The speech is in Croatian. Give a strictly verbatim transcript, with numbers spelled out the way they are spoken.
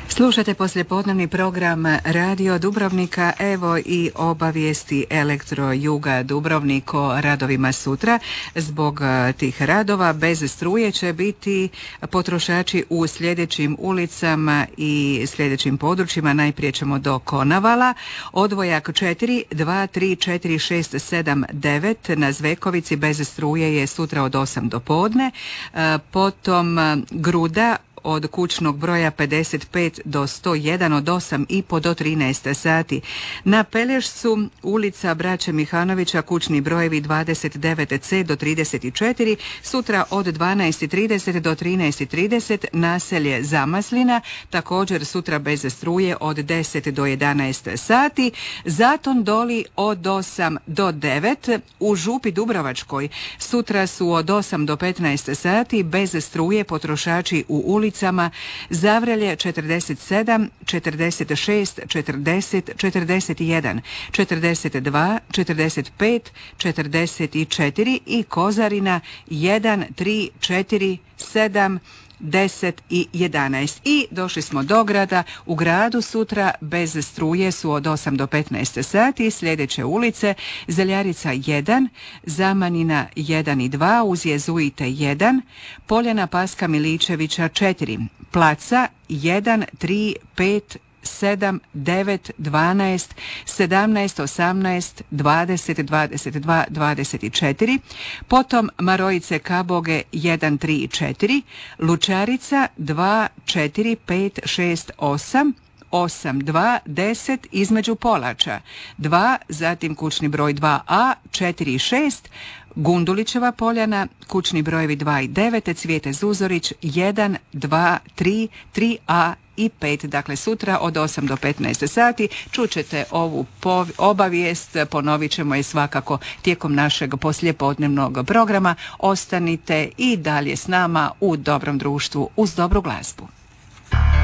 Slušate poslijepodnevni program Radio Dubrovnika, evo i obavijesti Elektro Juga Dubrovnik o radovima sutra. Zbog tih radova bez struje će biti potrošači u sljedećim ulicama i sljedećim područjima. Najprije ćemo do Konavala, odvojak četiri, dva, tri, četiri, šest, sedam, devet na Zvekovici bez struje je sutra od osam do podne, potom Gruda od kućnog broja pedeset pet do sto jedan od osam i po do trinaest sati. Na Pelješcu ulica Braće Mihanovića, kućni brojevi dvadeset devet C do trideset četiri, sutra od dvanaest i trideset do trinaest i trideset, naselje Zamaslina, također sutra bez struje od deset do jedanaest sati. Zaton Doli od osam do devet, u Župi Dubrovačkoj sutra su od osam do petnaest sati bez struje potrošači u ulici Zavrelje četrdeset sedam, četrdeset šest, četrdeset, četrdeset jedan, četrdeset dva, četrdeset pet, četrdeset četiri i Kozarina jedan, tri, četiri, sedam, deset i jedanaest. I došli smo do grada. U gradu sutra bez struje su od osam do petnaest sati. Sljedeće ulice: Zeljarica jedan, Zamanina jedan i dva, uz Jezuite jedan, Poljana Paska Miličevića četiri, Placa jedan, tri, pet, sedam, devet, dvanaest, sedamnaest, osamnaest, dvadeset, dvadeset dva, dvadeset četiri, potom Marojice Kaboge jedan, tri, četiri, Lučarica dva, četiri, pet, šest, osam, osam, dva, deset između Polača dva, zatim kućni broj dva A, četiri i šest, Gundulićeva Poljana, kućni brojevi dva i devet, Cvijete Zuzorić jedan, dva, tri, tri A i pet. Dakle, sutra od osam do petnaest sati. Čućete ovu pov- obavijest, ponovit ćemo je svakako tijekom našeg poslijepodnevnog programa. Ostanite i dalje s nama u dobrom društvu uz dobru glazbu.